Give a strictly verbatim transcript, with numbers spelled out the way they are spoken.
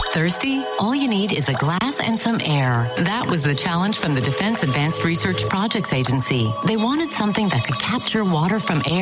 Thirsty? All you need is a glass and some air. That was the challenge from the Defense Advanced Research Projects Agency. They wanted something that could capture water from air